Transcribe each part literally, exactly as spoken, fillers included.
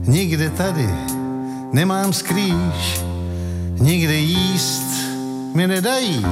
Nikde tady nemám skrýš, nikde jíst mi nedají,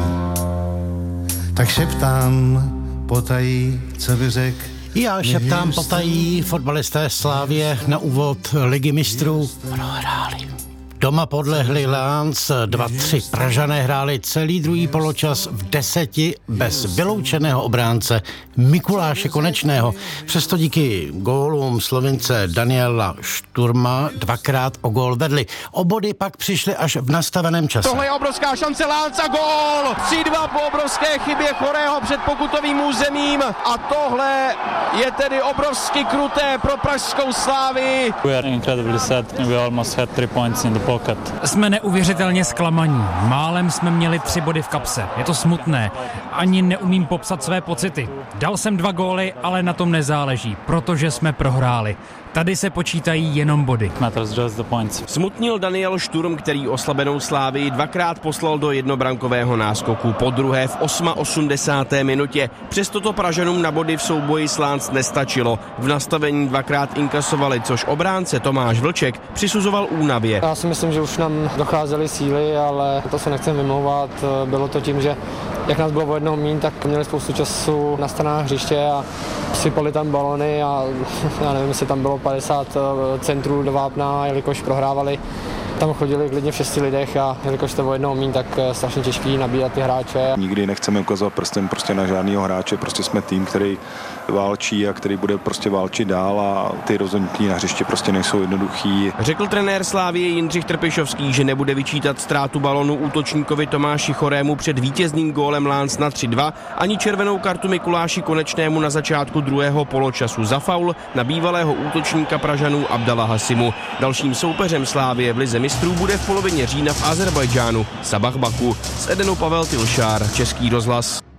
tak šeptám potají, co by řek. Já šeptám potají, fotbalisté Slávie na úvod Ligy mistrů prohráli. Doma podlehli Lánc, dva tři Pražané hráli celý druhý poločas v deseti bez vyloučeného obránce Mikuláše Konečného. Přesto díky gólům Slovince Daniela Šturma dvakrát o gól vedli. O body pak přišli až v nastaveném čase. Tohle je obrovská šance Lánca, gól! tři dva po obrovské chybě Chorého před pokutovým územím a tohle je tedy obrovsky kruté pro pražskou Slávii. We are incredibly sad. We almost had three points in the pocket. Jsme neuvěřitelně zklamaní. Málem jsme měli tři body v kapse. Je to smutné. Ani neumím popsat své pocity. Dal jsem dva góly, ale na tom nezáleží, protože jsme prohráli. Tady se počítají jenom body. Matters just the points. Smutnil Daniel Šturm, který oslabenou Slávii dvakrát poslal do jednobrankového náskoku, po druhé v osmadesáté osmé minutě. Přesto to Pražanům na body v souboji s Lánc nestačilo. V nastavení dvakrát inkasovali, což obránce Tomáš Vlček přisuzoval únavě. Já si myslím, že už nám docházely síly, ale to se nechcem vymlouvat. Bylo to tím, že jak nás bylo o jednoho míň, tak měli spoustu času na stranách hřiště a sypali tam balony a já nevím, jestli tam bylo padesát centrů do vápna, jelikož prohrávali. Tam chodili klidně v šesti lidech a jelikož to o jednoho míň, tak strašně těžký nabírat ty hráče. Nikdy nechceme ukazovat prstem prostě na žádného hráče, prostě jsme tým, který válčí a který bude prostě válčit dál a ty rozhodnutí na hřiště prostě nejsou jednoduchý. Řekl trenér Slávie Jindřich Trpišovský, že nebude vyčítat ztrátu balonu útočníkovi Tomáši Chorému před vítězným gólem Lánc na tři dva, ani červenou kartu Mikuláši Konečnému na začátku druhého poločasu za faul na bývalého útočníka Pražanů Abdala Hasimu. Dalším soupeřem Slávie v lize mistrů bude v polovině října v Azerbajdžánu Sabah Baku. S Edenou Pavel Tilšár, Český rozhlas.